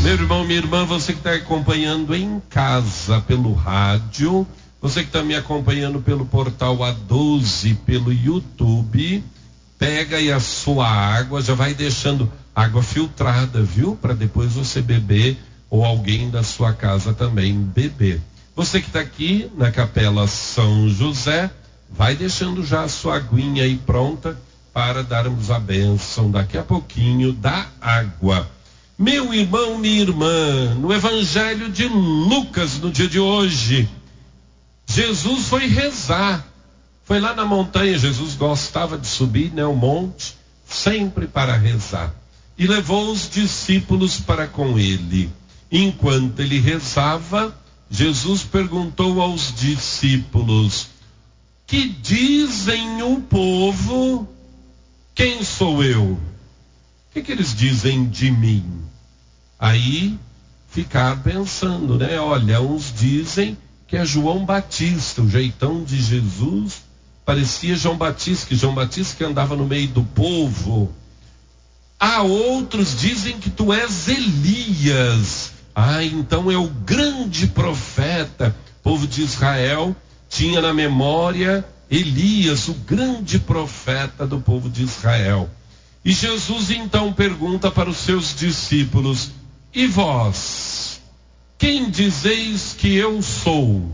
Meu irmão, minha irmã, você que está acompanhando em casa pelo rádio, você que está me acompanhando pelo portal A12, pelo YouTube, pega aí a sua água, já vai deixando água filtrada, viu? Para depois você beber ou alguém da sua casa também beber. Você que está aqui na Capela São José, vai deixando já a sua aguinha aí pronta para darmos a bênção daqui a pouquinho da água. Meu irmão, minha irmã, no Evangelho de Lucas, no dia de hoje, Jesus foi rezar. Foi lá na montanha, Jesus gostava de subir, né, o monte, sempre para rezar. E levou os discípulos para com ele. Enquanto ele rezava, Jesus perguntou aos discípulos: que dizem o povo? Quem sou eu? O que eles dizem de mim? Aí ficar pensando, né? Olha, uns dizem que é João Batista, o jeitão de Jesus parecia João Batista, que andava no meio do povo. Há outros dizem que tu és Elias. Então é o grande profeta. O povo de Israel tinha na memória Elias, o grande profeta do povo de Israel. E Jesus então pergunta para os seus discípulos: e vós, quem dizeis que eu sou?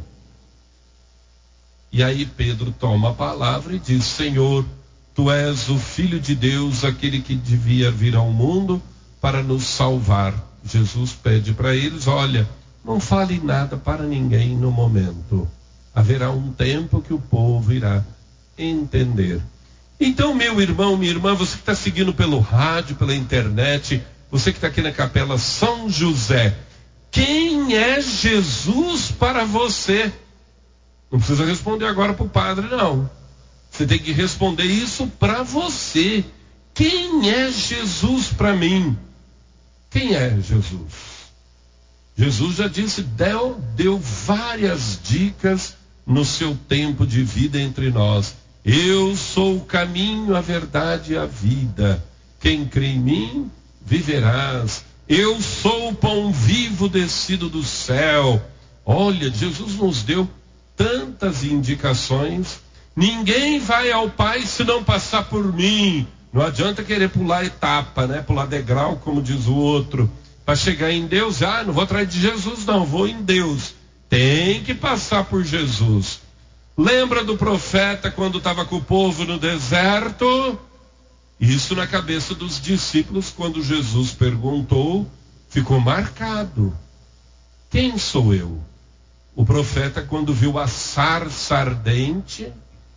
E aí Pedro toma a palavra e diz: Senhor, tu és o Filho de Deus, aquele que devia vir ao mundo para nos salvar. Jesus pede para eles: olha, não fale nada para ninguém no momento. Haverá um tempo que o povo irá entender. Então, meu irmão, minha irmã, você que está seguindo pelo rádio, pela internet, você que está aqui na Capela São José, quem é Jesus para você? Não precisa responder agora para o padre, não. Você tem que responder isso para você. Quem é Jesus para mim? Quem é Jesus? Jesus já disse, deu várias dicas no seu tempo de vida entre nós. Eu sou o caminho, a verdade e a vida. Quem crê em mim, viverás. Eu sou o pão vivo descido do céu. Olha, Jesus nos deu tantas indicações. Ninguém vai ao Pai se não passar por mim. Não adianta querer pular etapa, né? Pular degrau, como diz o outro. Para chegar em Deus, não vou atrás de Jesus, não, vou em Deus. Tem que passar por Jesus. Lembra do profeta quando estava com o povo no deserto? Isso na cabeça dos discípulos, quando Jesus perguntou, ficou marcado. Quem sou eu? O profeta, quando viu a sarça ardente,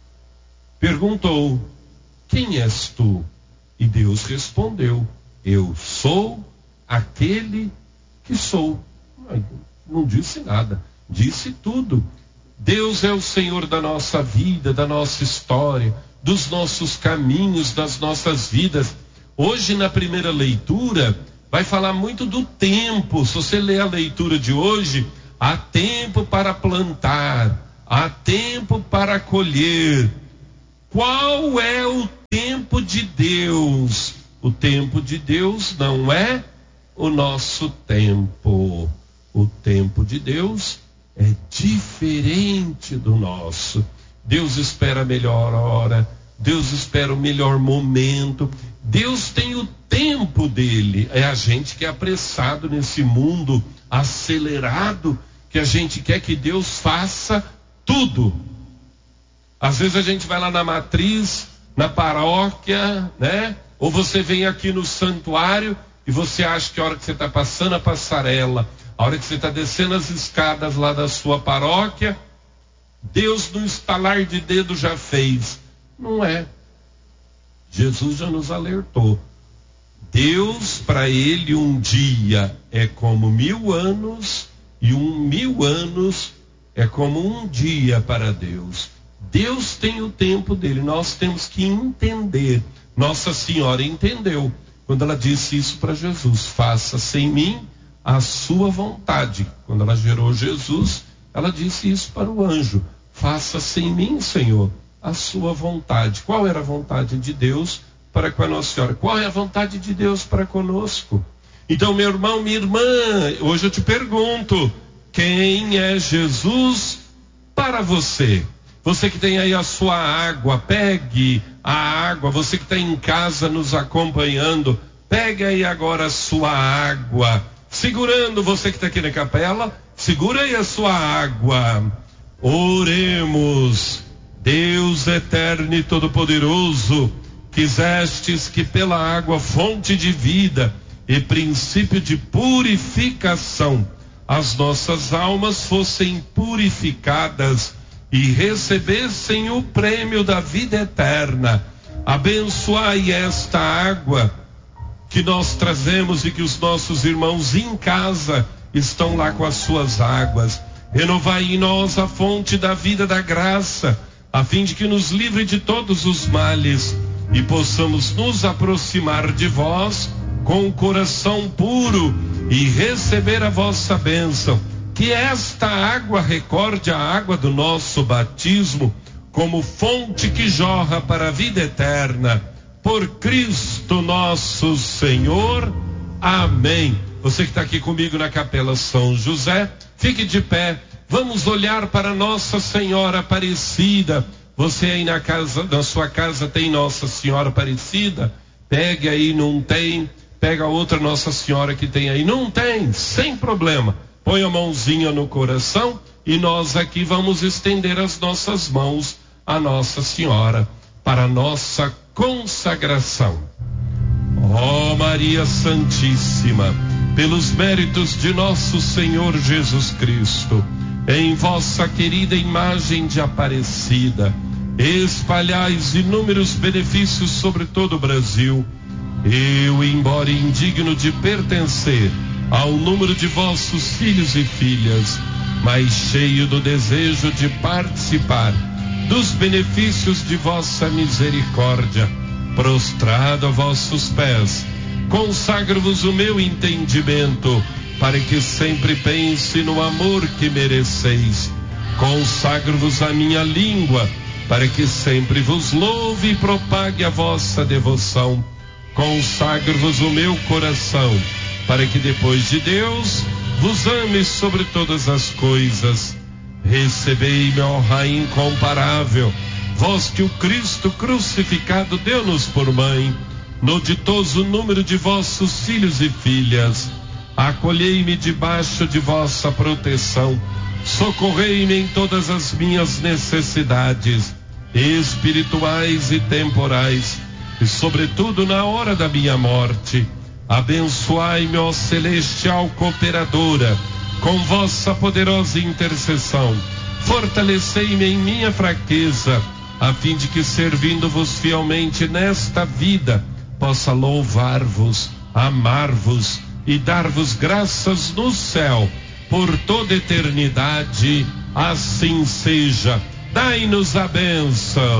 perguntou: quem és tu? E Deus respondeu: eu sou aquele que sou. Não disse nada, disse tudo. Deus é o Senhor da nossa vida, da nossa história, dos nossos caminhos, das nossas vidas. Hoje, na primeira leitura, vai falar muito do tempo. Se você ler a leitura de hoje, há tempo para plantar, há tempo para colher. Qual é o tempo de Deus? O tempo de Deus não é o nosso tempo. O tempo de Deus é diferente do nosso. Deus espera a melhor hora, Deus espera o melhor momento. Deus tem o tempo dele. É a gente que é apressado nesse mundo acelerado, que a gente quer que Deus faça tudo. Às vezes a gente vai lá na matriz, na paróquia, né? Ou você vem aqui no santuário e você acha que a hora que você está passando a passarela, a hora que você está descendo as escadas lá da sua paróquia, Deus no estalar de dedo já fez. Não é. Jesus já nos alertou. Deus, para ele, um dia é como 1000 anos, e 1000 anos é como um dia para Deus. Deus tem o tempo dele, nós temos que entender. Nossa Senhora entendeu quando ela disse isso para Jesus: faça-se em mim a sua vontade. Quando ela gerou Jesus, ela disse isso para o anjo: faça-se em mim, Senhor, a sua vontade. Qual era a vontade de Deus para com a Nossa Senhora? Qual é a vontade de Deus para conosco? Então, meu irmão, minha irmã, hoje eu te pergunto, quem é Jesus para você? Você que tem aí a sua água, pegue a água. Você que está em casa nos acompanhando, pegue aí agora a sua água. Segurando, você que está aqui na capela, segura aí a sua água. Oremos. Deus eterno e todo-poderoso, quisestes que pela água, fonte de vida e princípio de purificação, as nossas almas fossem purificadas e recebessem o prêmio da vida eterna. Abençoai esta água que nós trazemos e que os nossos irmãos em casa estão lá com as suas águas. Renovai em nós a fonte da vida, da graça, a fim de que nos livre de todos os males e possamos nos aproximar de vós com o coração puro e receber a vossa bênção. Que esta água recorde a água do nosso batismo como fonte que jorra para a vida eterna. Por Cristo nosso Senhor. Amém. Você que está aqui comigo na Capela São José, fique de pé. Vamos olhar para Nossa Senhora Aparecida. Você aí na sua casa tem Nossa Senhora Aparecida? Pegue aí, não tem? Pega outra Nossa Senhora que tem aí. Não tem? Sem problema. Põe a mãozinha no coração e nós aqui vamos estender as nossas mãos à Nossa Senhora para a nossa consagração. Ó Maria Santíssima, pelos méritos de nosso Senhor Jesus Cristo, em vossa querida imagem de Aparecida, espalhais inúmeros benefícios sobre todo o Brasil. Eu, embora indigno de pertencer ao número de vossos filhos e filhas, mas cheio do desejo de participar dos benefícios de vossa misericórdia, prostrado a vossos pés, consagro-vos o meu entendimento, para que sempre pense no amor que mereceis. Consagro-vos a minha língua, para que sempre vos louve e propague a vossa devoção. Consagro-vos o meu coração, para que depois de Deus vos ame sobre todas as coisas. Recebei-me, ó Rainha incomparável, vós que o Cristo crucificado deu-nos por mãe, no ditoso número de vossos filhos e filhas. Acolhei-me debaixo de vossa proteção, socorrei-me em todas as minhas necessidades, espirituais e temporais, e sobretudo na hora da minha morte. Abençoai-me, ó celestial cooperadora, com vossa poderosa intercessão. Fortalecei-me em minha fraqueza, a fim de que, servindo-vos fielmente nesta vida, possa louvar-vos, amar-vos e dar-vos graças no céu por toda eternidade. Assim seja. Dai-nos a bênção.